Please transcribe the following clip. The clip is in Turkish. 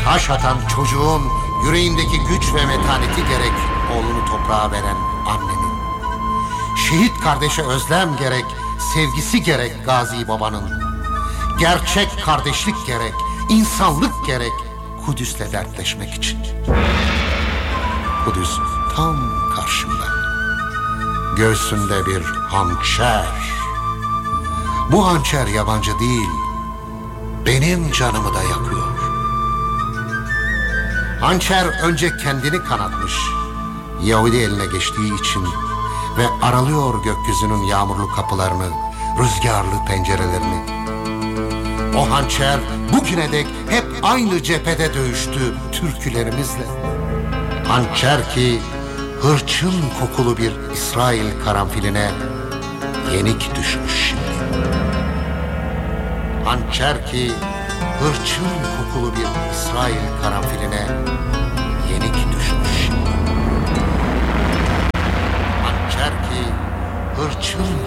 Taş atan çocuğun yüreğindeki güç ve metaneti gerek oğlunu toprağa veren annenin. Şehit kardeşe özlem gerek, sevgisi gerek Gazi babanın. Gerçek kardeşlik gerek, insanlık gerek Kudüs'le dertleşmek için. Kudüs tam karşımda. Göğsünde bir hançer. Bu hançer yabancı değil, benim canımı da yakıyor. Hançer önce kendini kanatmış, Yahudi eline geçtiği için ve aralıyor gökyüzünün yağmurlu kapılarını, rüzgarlı pencerelerini. O hançer bugüne dek hep aynı cephede dövüştü türkülerimizle. Hançer ki hırçın kokulu bir İsrail karanfiline yenik düşmüş şimdi. Hançer ki hırçın kokulu bir İsrail karanfiline yenik düşmüş şimdi. Hançer ki hırçın